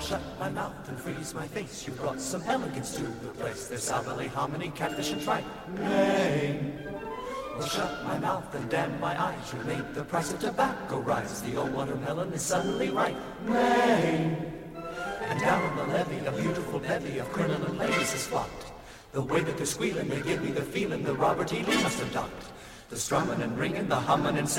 shut my mouth and freeze my face. You brought some elegance to the place. There's salmon, hominy, catfish, and tripe. Maine. Well, shut my mouth and damn my eyes. You made the price of tobacco rise. The old watermelon is suddenly ripe. Maine. And down on the levee, a beautiful bevy of crinoline ladies is flocked. The way that they're squealing, they give me the feeling that Robert E. Lee must have docked. The strumming and ringing, the humming and singing.